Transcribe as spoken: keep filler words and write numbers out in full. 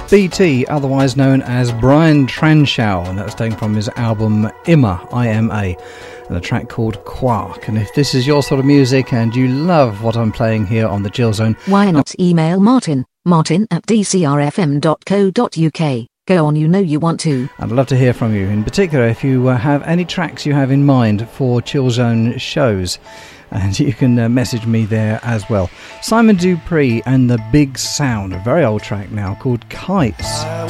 B T, otherwise known as Brian Transhow, and that's taken from his album Ima, I M A, and a track called Quark. And if this is your sort of music and you love what I'm playing here on the Chill Zone, why not email Martin, martin at d c r f m dot co dot u k. Go on, you know you want to. I'd love to hear from you, in particular if you uh, have any tracks you have in mind for Chill Zone shows, and you can uh, message me there as well. Simon Dupree and the Big Sound, a very old track now called Kites.